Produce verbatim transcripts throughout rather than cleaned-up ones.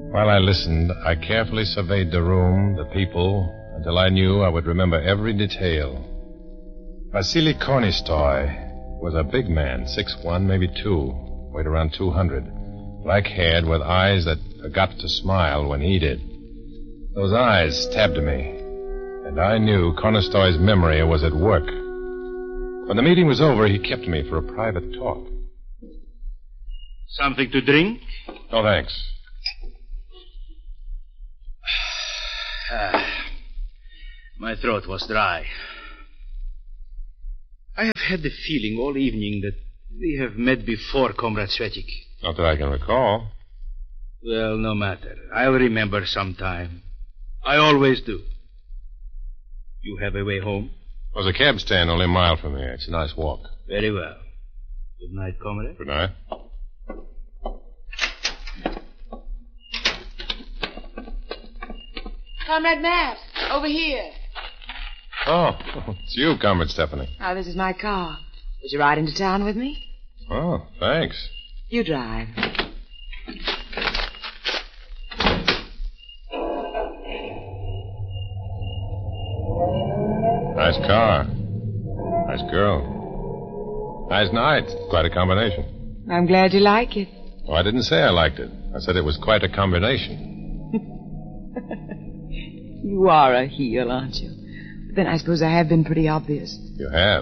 While I listened, I carefully surveyed the room, the people, until I knew I would remember every detail. Vasily Kornistoy was a big man, six one, maybe two, weighed around two hundred. Black-haired with eyes that forgot to smile when he did. Those eyes stabbed me, and I knew Kornistoy's memory was at work. When the meeting was over, he kept me for a private talk. Something to drink? No, thanks. Ah, my throat was dry. I have had the feeling all evening that we have met before, Comrade Svetchik. Not that I can recall. Well, no matter. I'll remember sometime. I always do. You have a way home? There's a cab stand only a mile from here. It's a nice walk. Very well. Good night, Comrade. Good night. Comrade Matt, over here. Oh, it's you, Comrade Stephanie. Oh, this is my car. Would you ride into town with me? Oh, thanks. You drive. Nice car. Nice girl. Nice night. Quite a combination. I'm glad you like it. Oh, I didn't say I liked it. I said it was quite a combination. You are a heel, aren't you? But then I suppose I have been pretty obvious. You have.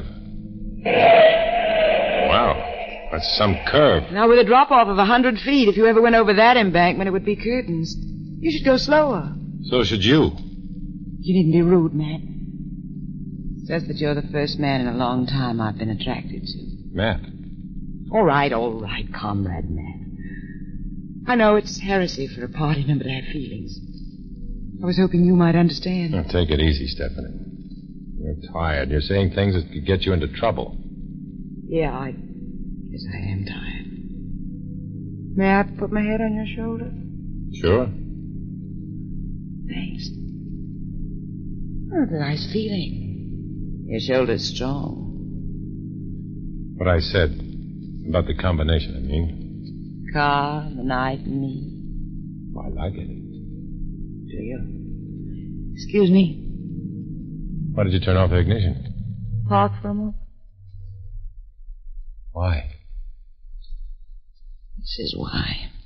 Wow. That's some curve. Now, with a drop-off of a hundred feet, if you ever went over that embankment, it would be curtains. You should go slower. So should you. You needn't be rude, Matt. It's just that you're the first man in a long time I've been attracted to. Matt. All right, all right, Comrade Matt. I know it's heresy for a party member to have feelings. I was hoping you might understand. Now, take it easy, Stephanie. You're tired. You're saying things that could get you into trouble. Yeah, I guess I am tired. May I put my head on your shoulder? Sure. Thanks. Oh, it's a nice feeling. Your shoulder's strong. What I said about the combination, I mean. Car, the night, and me. Oh, I like it. Do you? Excuse me. Why did you turn off the ignition? Park for a moment. Why? This is why.